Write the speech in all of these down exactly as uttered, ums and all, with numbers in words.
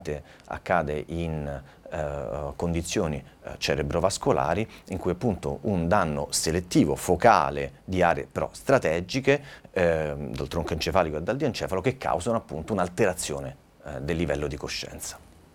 accade in eh, condizioni eh, cerebrovascolari in cui appunto un danno selettivo focale di aree però strategiche eh, dal tronco encefalico e dal diencefalo che causano appunto un'alterazione eh, del livello di coscienza.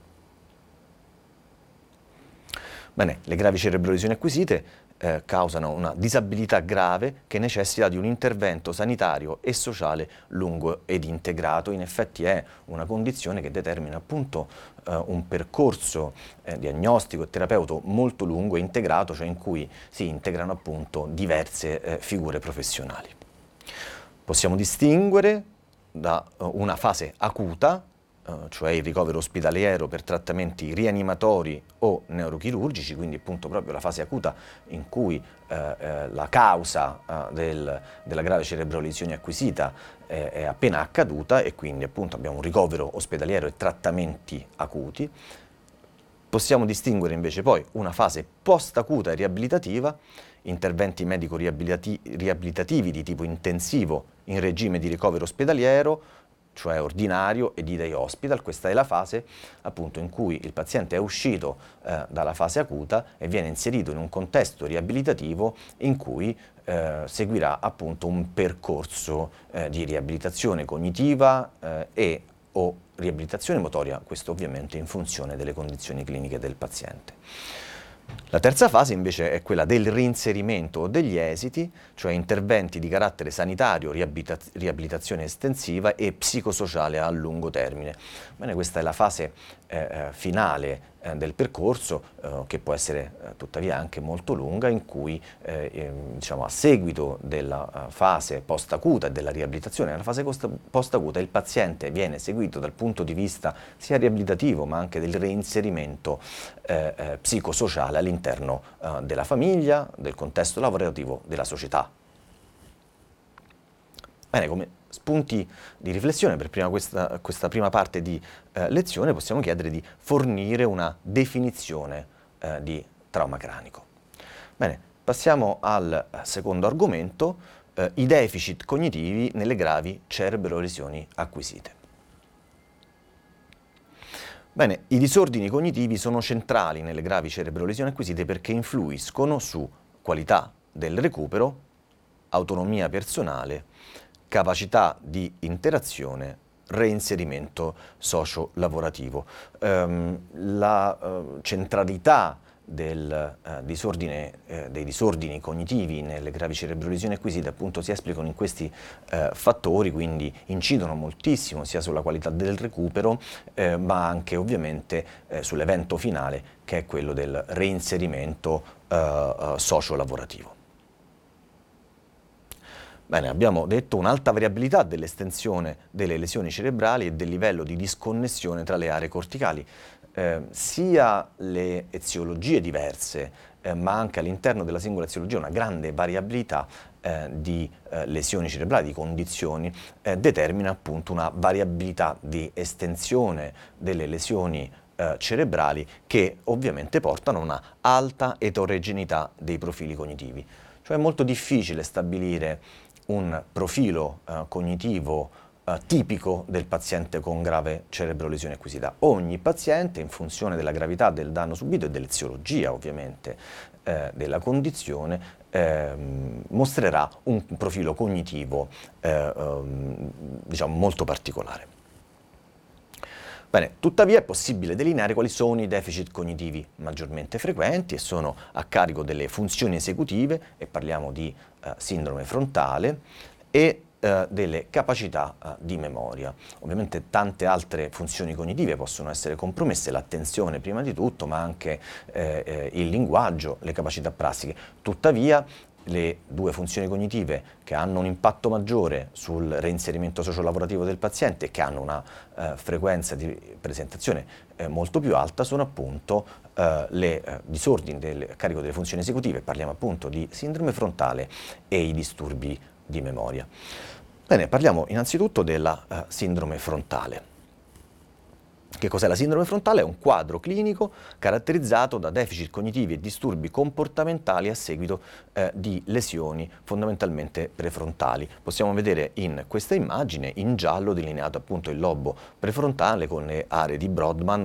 Bene, le gravi cerebrolesioni acquisite Eh, causano una disabilità grave che necessita di un intervento sanitario e sociale lungo ed integrato. In effetti è una condizione che determina appunto eh, un percorso eh, diagnostico e terapeutico molto lungo e integrato, cioè in cui si integrano appunto diverse eh, figure professionali. Possiamo distinguere da uh, una fase acuta, Uh, cioè il ricovero ospedaliero per trattamenti rianimatori o neurochirurgici, quindi appunto proprio la fase acuta in cui uh, uh, la causa uh, del, della grave cerebrolesione acquisita è, è appena accaduta e quindi appunto abbiamo un ricovero ospedaliero e trattamenti acuti. Possiamo distinguere invece poi una fase post-acuta e riabilitativa, interventi medico-riabilitativi di tipo intensivo in regime di ricovero ospedaliero, cioè ordinario e di day hospital. Questa è la fase appunto in cui il paziente è uscito eh, dalla fase acuta e viene inserito in un contesto riabilitativo in cui eh, seguirà appunto un percorso eh, di riabilitazione cognitiva eh, e o riabilitazione motoria, questo ovviamente in funzione delle condizioni cliniche del paziente. La terza fase invece è quella del reinserimento o degli esiti, cioè interventi di carattere sanitario, riabilita- riabilitazione estensiva e psicosociale a lungo termine. Bene, questa è la fase eh, finale eh, del percorso, eh, che può essere eh, tuttavia anche molto lunga, in cui eh, eh, diciamo, a seguito della uh, fase post-acuta e della riabilitazione, nella fase post-acuta il paziente viene seguito dal punto di vista sia riabilitativo ma anche del reinserimento eh, eh, psicosociale all'interno uh, della famiglia, del contesto lavorativo, della società. Bene, come spunti di riflessione per prima questa, questa prima parte di eh, lezione possiamo chiedere di fornire una definizione eh, di trauma cranico. Bene, passiamo al secondo argomento, eh, i deficit cognitivi nelle gravi cerebrolesioni acquisite. Bene, i disordini cognitivi sono centrali nelle gravi cerebrolesioni acquisite perché influiscono su qualità del recupero, autonomia personale, capacità di interazione, reinserimento socio-lavorativo. Um, la uh, centralità del, uh, disordine, uh, dei disordini cognitivi nelle gravi cerebrolesioni acquisite appunto si esplicano in questi uh, fattori, quindi incidono moltissimo sia sulla qualità del recupero uh, ma anche ovviamente uh, sull'evento finale che è quello del reinserimento uh, uh, socio-lavorativo. Bene, abbiamo detto un'alta variabilità dell'estensione delle lesioni cerebrali e del livello di disconnessione tra le aree corticali. Eh, sia le eziologie diverse, eh, ma anche all'interno della singola eziologia una grande variabilità eh, di eh, lesioni cerebrali, di condizioni, eh, determina appunto una variabilità di estensione delle lesioni eh, cerebrali che ovviamente portano a una alta eterogeneità dei profili cognitivi. Cioè è molto difficile stabilire un profilo eh, cognitivo eh, tipico del paziente con grave cerebrolesione acquisita. Ogni paziente, in funzione della gravità del danno subito e dell'eziologia ovviamente eh, della condizione, eh, mostrerà un profilo cognitivo eh, eh, diciamo molto particolare. Bene, tuttavia è possibile delineare quali sono i deficit cognitivi maggiormente frequenti e sono a carico delle funzioni esecutive, e parliamo di eh, sindrome frontale, e eh, delle capacità eh, di memoria. Ovviamente tante altre funzioni cognitive possono essere compromesse, l'attenzione prima di tutto, ma anche eh, eh, il linguaggio, le capacità pratiche. Tuttavia, le due funzioni cognitive che hanno un impatto maggiore sul reinserimento sociolavorativo del paziente e che hanno una eh, frequenza di presentazione eh, molto più alta sono appunto eh, le eh, disordini del carico delle funzioni esecutive, parliamo appunto di sindrome frontale e i disturbi di memoria. Bene, parliamo innanzitutto della eh, sindrome frontale. Che cos'è la sindrome frontale? È un quadro clinico caratterizzato da deficit cognitivi e disturbi comportamentali a seguito eh, di lesioni fondamentalmente prefrontali. Possiamo vedere in questa immagine in giallo delineato appunto il lobo prefrontale con le aree di Brodmann